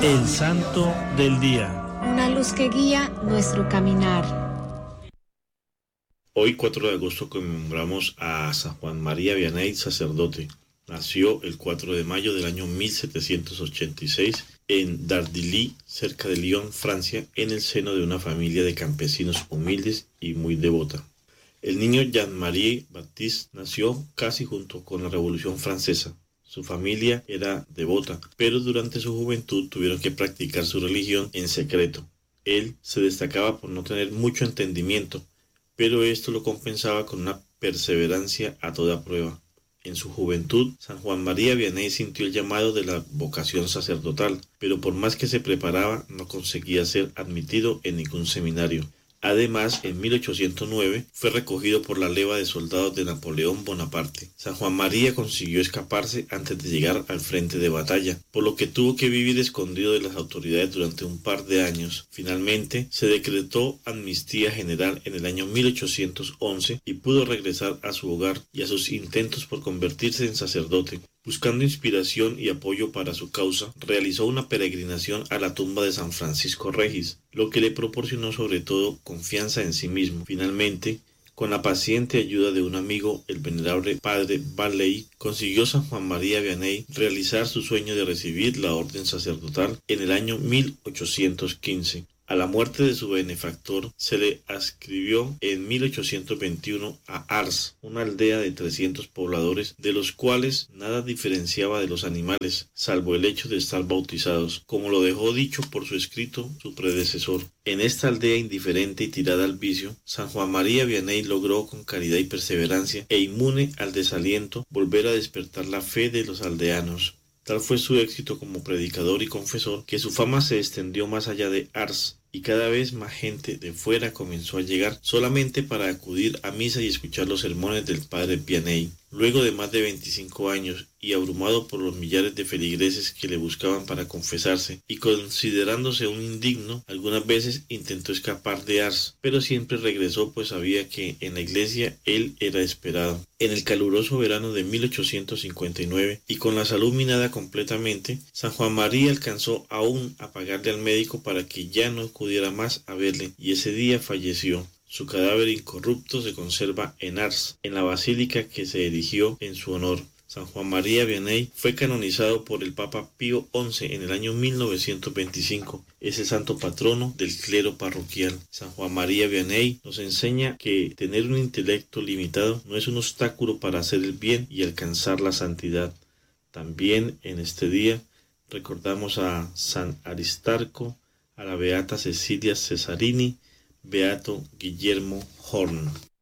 El Santo del Día. Una luz que guía nuestro caminar. Hoy, 4 de agosto, conmemoramos a San Juan María Vianney, sacerdote. Nació el 4 de mayo del año 1786 en Dardilly, cerca de Lyon, Francia, en el seno de una familia de campesinos humildes y muy devota. El niño Jean-Marie Baptiste nació casi junto con la Revolución Francesa. Su familia era devota, pero durante su juventud tuvieron que practicar su religión en secreto. Él se destacaba por no tener mucho entendimiento, pero esto lo compensaba con una perseverancia a toda prueba. En su juventud, San Juan María Vianney sintió el llamado de la vocación sacerdotal, pero por más que se preparaba, no conseguía ser admitido en ningún seminario. Además, en 1809 fue recogido por la leva de soldados de Napoleón Bonaparte. San Juan María consiguió escaparse antes de llegar al frente de batalla, por lo que tuvo que vivir escondido de las autoridades durante un par de años. Finalmente, se decretó amnistía general en el año 1811 y pudo regresar a su hogar y a sus intentos por convertirse en sacerdote. Buscando inspiración y apoyo para su causa, realizó una peregrinación a la tumba de San Francisco Regis, lo que le proporcionó sobre todo confianza en sí mismo. Finalmente, con la paciente ayuda de un amigo, el venerable padre Valley, consiguió San Juan María Vianney realizar su sueño de recibir la orden sacerdotal en el año 1815. A la muerte de su benefactor se le adscribió en 1821 a Ars, una aldea de 300 pobladores, de los cuales nada diferenciaba de los animales, salvo el hecho de estar bautizados, como lo dejó dicho por su escrito su predecesor. En esta aldea indiferente y tirada al vicio, San Juan María Vianney logró con caridad y perseverancia e inmune al desaliento volver a despertar la fe de los aldeanos. Tal fue su éxito como predicador y confesor que su fama se extendió más allá de Ars y cada vez más gente de fuera comenzó a llegar solamente para acudir a misa y escuchar los sermones del padre Vianney. Luego de más de 25 años y abrumado por los millares de feligreses que le buscaban para confesarse y considerándose un indigno, algunas veces intentó escapar de Ars, pero siempre regresó pues sabía que en la iglesia él era esperado. En el caluroso verano de 1859 y con la salud minada completamente, San Juan María alcanzó aún a pagarle al médico para que ya no acudiera más a verle y ese día falleció. Su cadáver incorrupto se conserva en Ars, en la basílica que se erigió en su honor. San Juan María Vianney fue canonizado por el Papa Pío XI en el año 1925. Es el santo patrono del clero parroquial. San Juan María Vianney nos enseña que tener un intelecto limitado no es un obstáculo para hacer el bien y alcanzar la santidad. También en este día recordamos a San Aristarco, a la beata Cecilia Cesarini, beato Guillermo Horn.